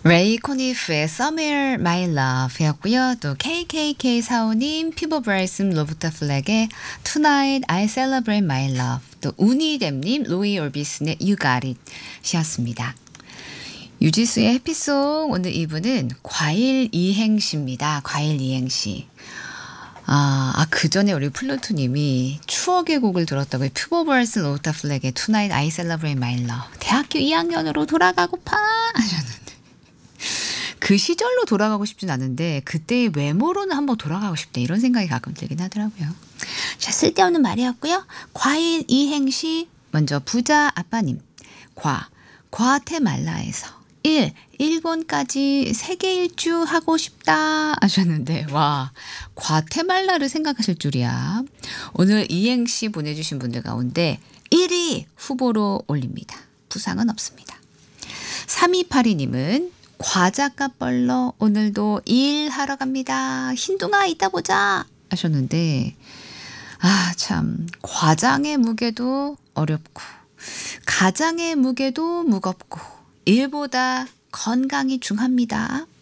레이 코니프의 Somewhere My Love였고요. 또 KKK45님, 피버브라이슨 로버타 플렉의 Tonight I Celebrate My Love, 또 우니댐님, 로이 올비슨의 You Got It 였습니다. 유지수의 해피송, 오늘 2부는 과일 이행시입니다. 과일 이행시. 그 전에 우리 플루토님이 추억의 곡을 들었다고 퓨버버스 로타 플렉의 Tonight I Celebrate My Love. 대학교 2학년으로 돌아가고파 하셨는데 그 시절로 돌아가고 싶진 않은데 그때의 외모로는 한번 돌아가고 싶다 이런 생각이 가끔 들긴 하더라고요. 자, 쓸데없는 말이었고요. 과일 이행시 먼저 부자 아빠님. 과테말라에서 일본까지 세계 일주 하고 싶다 하셨는데 와 과테말라를 생각하실 줄이야. 오늘 이행시 보내주신 분들 가운데 1위 후보로 올립니다. 부상은 없습니다. 3282님은 과자가 벌러 오늘도 일하러 갑니다. 흰둥아 이따 보자 하셨는데 참 과장의 무게도 어렵고 가장의 무게도 무겁고 일보다 건강이 중합니다.